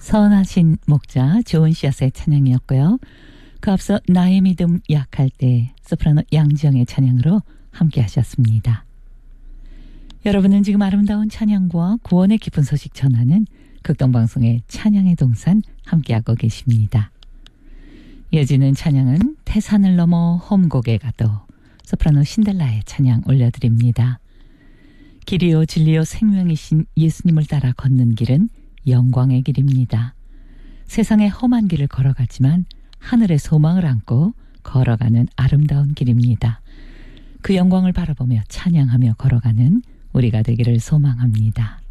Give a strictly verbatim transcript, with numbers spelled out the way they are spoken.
선하신 목자 좋은 씨앗의 찬양이었고요. 그 앞서 나의 믿음 약할 때 소프라노 양지영의 찬양으로 함께 하셨습니다. 여러분은 지금 아름다운 찬양과 구원의 기쁜 소식 전하는 극동방송의 찬양의 동산 함께하고 계십니다. 이어지는 찬양은 태산을 넘어 험곡에 가도 소프라노 신델라의 찬양 올려드립니다. 길이요 진리요 생명이신 예수님을 따라 걷는 길은 영광의 길입니다. 세상의 험한 길을 걸어가지만 하늘의 소망을 안고 걸어가는 아름다운 길입니다. 그 영광을 바라보며 찬양하며 걸어가는 우리가 되기를 소망합니다.